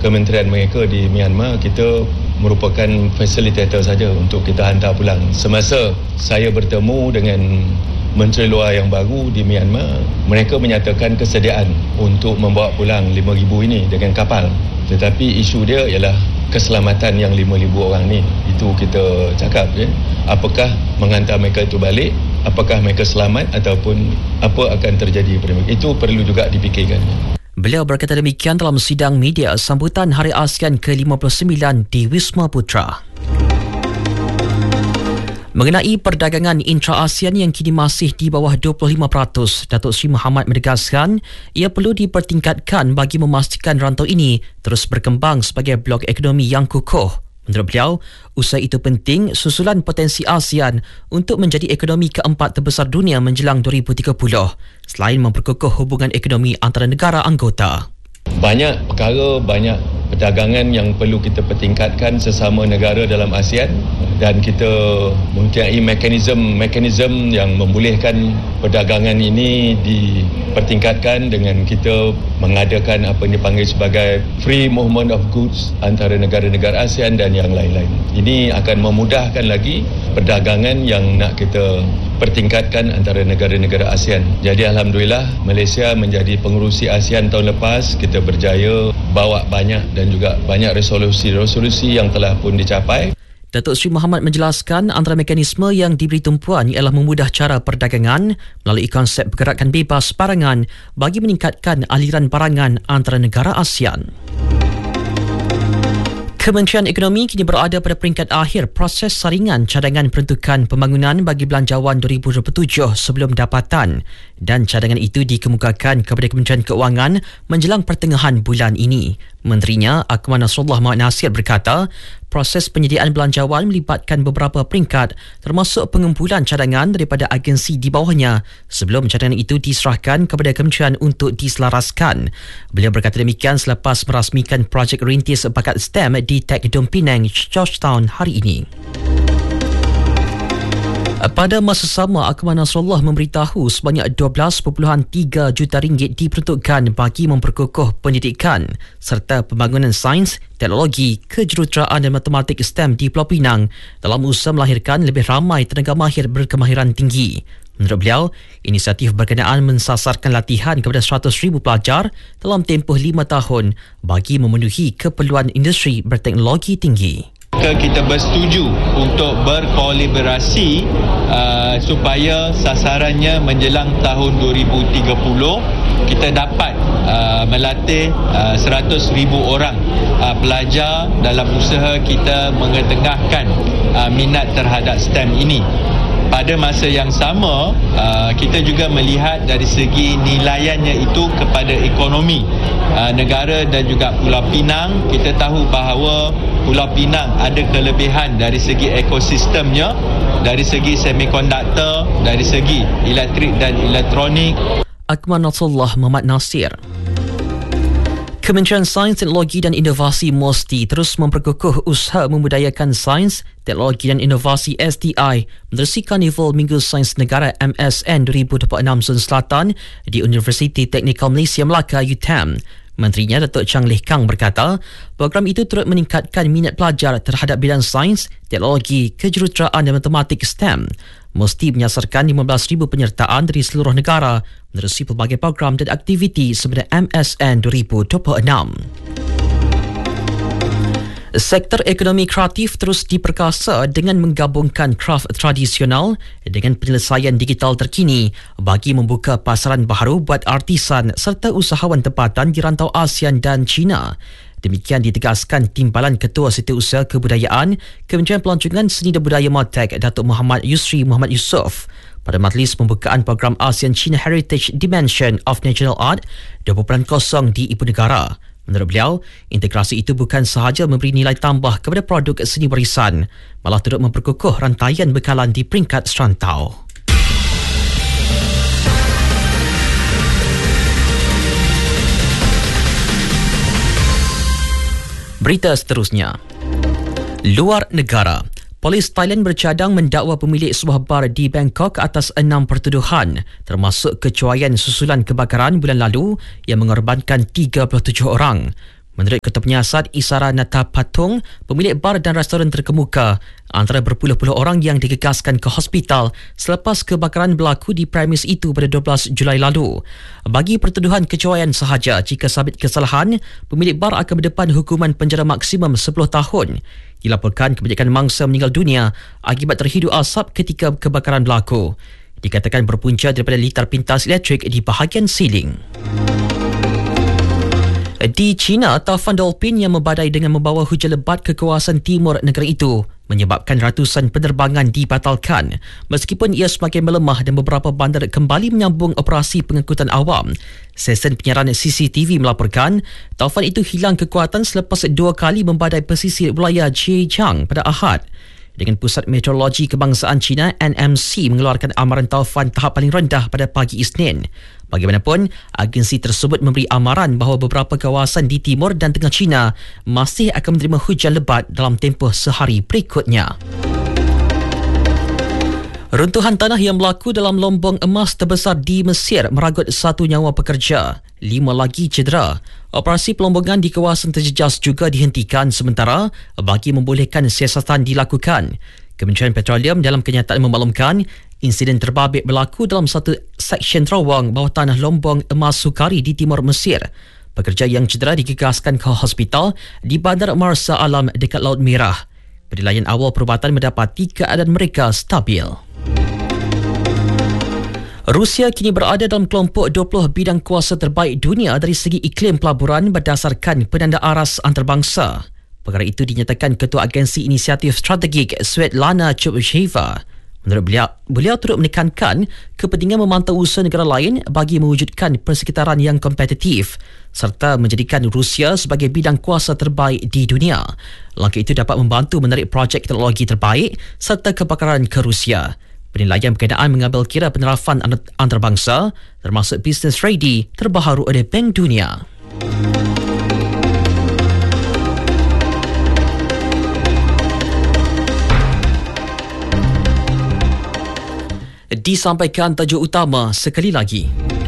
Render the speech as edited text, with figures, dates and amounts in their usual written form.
kementerian mereka di Myanmar, kita merupakan fasilitator saja untuk kita hantar pulang. Semasa saya bertemu dengan Menteri Luar yang baru di Myanmar, mereka menyatakan kesediaan untuk membawa pulang 5,000 ini dengan kapal. Tetapi isu dia ialah keselamatan yang 5,000 orang ni. Itu kita cakap, apakah menghantar mereka itu balik, apakah mereka selamat ataupun apa akan terjadi pada mereka. Itu perlu juga dipikirkan. Beliau berkata demikian dalam sidang media sambutan Hari ASEAN ke-59 di Wisma Putra. Mengenai perdagangan intra-ASEAN yang kini masih di bawah 25%, Datuk Seri Mohamad menegaskan ia perlu dipertingkatkan bagi memastikan rantau ini terus berkembang sebagai blok ekonomi yang kukuh. Menurut beliau, usaha itu penting susulan potensi ASEAN untuk menjadi ekonomi keempat terbesar dunia menjelang 2030, selain memperkukuh hubungan ekonomi antara negara anggota. Banyak perkara, banyak perdagangan yang perlu kita pertingkatkan sesama negara dalam ASEAN, dan kita mempunyai mekanisme yang membolehkan perdagangan ini dipertingkatkan dengan kita mengadakan apa yang dipanggil sebagai free movement of goods antara negara-negara ASEAN dan yang lain-lain. Ini akan memudahkan lagi perdagangan yang nak kita pertingkatkan antara negara-negara ASEAN. Jadi Alhamdulillah, Malaysia menjadi pengerusi ASEAN tahun lepas. Kita berjaya bawa banyak dan juga banyak resolusi yang telah pun dicapai. Datuk Seri Mohamad menjelaskan antara mekanisme yang diberi tumpuan ialah memudah cara perdagangan melalui konsep pergerakan bebas barangan bagi meningkatkan aliran barangan antara negara ASEAN. Kementerian Ekonomi kini berada pada peringkat akhir proses saringan cadangan peruntukan pembangunan bagi Belanjawan 2027 sebelum dapatan, dan cadangan itu dikemukakan kepada Kementerian Keuangan menjelang pertengahan bulan ini. Menterinya, Akmal Nasrullah Muhammad Nasir berkata, proses penyediaan belanjawan melibatkan beberapa peringkat termasuk pengumpulan cadangan daripada agensi di bawahnya sebelum cadangan itu diserahkan kepada kementerian untuk diselaraskan. Beliau berkata demikian selepas merasmikan projek rintis bakat STEM di Teknodom Penang, Georgetown hari ini. Pada masa sama, Akmal Nasrullah memberitahu sebanyak 12.3 juta ringgit diperuntukkan bagi memperkukuh pendidikan serta pembangunan sains, teknologi, kejuruteraan dan matematik STEM di Pulau Pinang dalam usaha melahirkan lebih ramai tenaga mahir berkemahiran tinggi. Menurut beliau, inisiatif berkenaan mensasarkan latihan kepada 100,000 pelajar dalam tempoh 5 tahun bagi memenuhi keperluan industri berteknologi tinggi. Kita bersetuju untuk berkolaborasi supaya sasarannya menjelang tahun 2030 kita dapat melatih 100,000 orang pelajar dalam usaha kita mengetengahkan minat terhadap STEM ini. Pada masa yang sama, kita juga melihat dari segi nilaiannya itu kepada ekonomi negara dan juga Pulau Pinang. Kita tahu bahawa Pulau Pinang ada kelebihan dari segi ekosistemnya, dari segi semikonduktor, dari segi elektrik dan elektronik. Akmal Nasrullah Muhammad Nasir. Kementerian Sains, Teknologi dan Inovasi MOSTI terus memperkukuh usaha memudayakan sains, teknologi dan inovasi STI menerusi Karnival Minggu Sains Negara MSN 2026 Zon Selatan di Universiti Teknikal Malaysia Melaka UTM. Menterinya Datuk Chang Leh Kang berkata, program itu turut meningkatkan minat pelajar terhadap bidang sains, teknologi, kejuruteraan dan matematik STEM. MOSTI menyasarkan 15,000 penyertaan dari seluruh negara menerusi pelbagai program dan aktiviti sebenarnya MSN 2026. Sektor ekonomi kreatif terus diperkasa dengan menggabungkan kraf tradisional dengan penyelesaian digital terkini bagi membuka pasaran baharu buat artisan serta usahawan tempatan di rantau ASEAN dan China. Demikian ditegaskan Timbalan Ketua Setiausaha Kebudayaan Kementerian Pelancongan Seni dan Budaya MATEC Datuk Muhammad Yusri Muhammad Yusof pada majlis pembukaan program ASEAN China Heritage Dimension of National Art 2.0 di Ibu Negara. Menurut beliau, integrasi itu bukan sahaja memberi nilai tambah kepada produk seni warisan, malah turut memperkukuh rantaian bekalan di peringkat serantau. Berita seterusnya. Luar negara. Polis Thailand bercadang mendakwa pemilik sebuah bar di Bangkok atas 6 pertuduhan, termasuk kecuaian susulan kebakaran bulan lalu yang mengorbankan 37 orang. Menurut Ketua Penyiasat Isara Nata Patung, pemilik bar dan restoran terkemuka, antara berpuluh-puluh orang yang digegaskan ke hospital selepas kebakaran berlaku di premis itu pada 12 Julai lalu. Bagi pertuduhan kecuaian sahaja, jika sabit kesalahan, pemilik bar akan berdepan hukuman penjara maksimum 10 tahun. Dilaporkan kebanyakan mangsa meninggal dunia akibat terhidu asap ketika kebakaran berlaku. Dikatakan berpunca daripada litar pintas elektrik di bahagian siling. Di China, taufan dolphin yang membadai dengan membawa hujan lebat ke kawasan timur negara itu menyebabkan ratusan penerbangan dibatalkan meskipun ia semakin melemah dan beberapa bandar kembali menyambung operasi pengangkutan awam. Stesen penyiaran CCTV melaporkan taufan itu hilang kekuatan selepas 2 kali membadai pesisir wilayah Zhejiang pada Ahad. Dengan Pusat Meteorologi Kebangsaan China NMC mengeluarkan amaran taufan tahap paling rendah pada pagi Isnin. Bagaimanapun, agensi tersebut memberi amaran bahawa beberapa kawasan di timur dan tengah China masih akan menerima hujan lebat dalam tempoh sehari berikutnya. Runtuhan tanah yang berlaku dalam lombong emas terbesar di Mesir meragut 1 nyawa pekerja, 5 lagi cedera. Operasi pelombongan di kawasan terjejas juga dihentikan sementara bagi membolehkan siasatan dilakukan. Kementerian Petroleum dalam kenyataan memaklumkan insiden terbabit berlaku dalam satu seksyen terowong bawah tanah lombong emas Sukari di timur Mesir. Pekerja yang cedera digegaskan ke hospital di Bandar Marsa Alam dekat Laut Merah. Penilaian awal perubatan mendapati keadaan mereka stabil. Rusia kini berada dalam kelompok 20 bidang kuasa terbaik dunia dari segi iklim pelaburan berdasarkan penanda aras antarabangsa. Perkara itu dinyatakan Ketua Agensi Inisiatif Strategik Svetlana Chubasheva. Menurut beliau turut menekankan kepentingan memantau usaha negara lain bagi mewujudkan persekitaran yang kompetitif serta menjadikan Rusia sebagai bidang kuasa terbaik di dunia. Langkah itu dapat membantu menarik projek teknologi terbaik serta kepakaran ke Rusia. Penilaian berkenaan mengambil kira penerapan antarabangsa termasuk business ready terbaharu oleh Bank Dunia. Disampaikan tajuk utama sekali lagi.